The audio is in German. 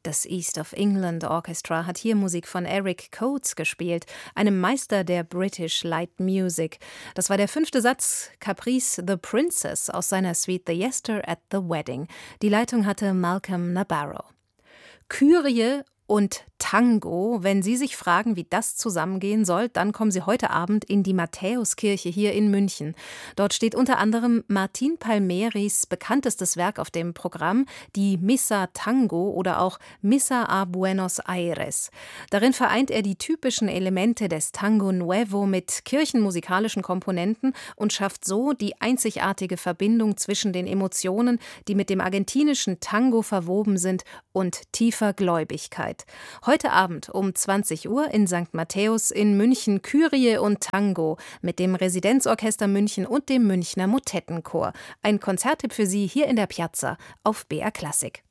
Das East of England Orchestra hat hier Musik von Eric Coates gespielt, einem Meister der British Light Music. Das war der 5. Satz, Caprice the Princess aus seiner Suite The Yester at the Wedding. Die Leitung hatte Malcolm Nabarro. Kyrie und Tango. Wenn Sie sich fragen, wie das zusammengehen soll, dann kommen Sie heute Abend in die Matthäuskirche hier in München. Dort steht unter anderem Martin Palmeris bekanntestes Werk auf dem Programm, die Missa Tango oder auch Missa a Buenos Aires. Darin vereint er die typischen Elemente des Tango Nuevo mit kirchenmusikalischen Komponenten und schafft so die einzigartige Verbindung zwischen den Emotionen, die mit dem argentinischen Tango verwoben sind, und tiefer Gläubigkeit. Heute Abend um 20 Uhr in St. Matthäus in München Kyrie und Tango mit dem Residenzorchester München und dem Münchner Motettenchor. Ein Konzerttipp für Sie hier in der Piazza auf BR Klassik.